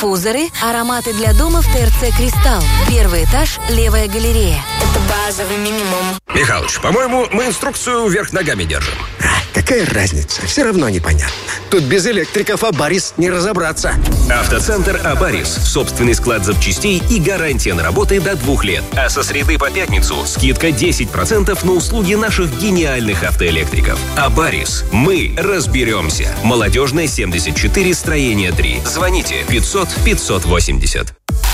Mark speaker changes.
Speaker 1: Диффузоры, ароматы для дома в ТРЦ «Кристалл». Первый этаж, левая галерея.
Speaker 2: Это базовый минимум.
Speaker 3: Михалыч, по-моему, мы инструкцию вверх ногами держим.
Speaker 4: Какая разница? Все равно непонятно. Тут без электриков Абарис не разобраться.
Speaker 5: Автоцентр Абарис. Собственный склад запчастей и гарантия на работы до 2 лет. А со среды по пятницу скидка 10% на услуги наших гениальных автоэлектриков. Абарис. Мы разберемся. Молодежная, 74, строение 3. Звоните 500 580.